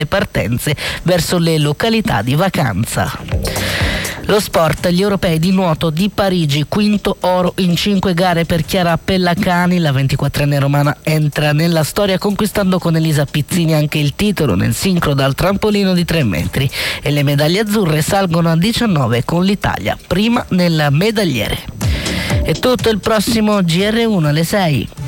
partenze verso le località di vacanza. Lo sport, gli europei di nuoto di Parigi, quinto oro in 5 gare per Chiara Pellacani. La 24enne romana entra nella storia conquistando con Elisa Pizzini anche il titolo nel sincro dal trampolino di 3 metri, e le medaglie azzurre salgono a 19 con l'Italia prima nel medagliere. È tutto, il prossimo GR1 alle 6.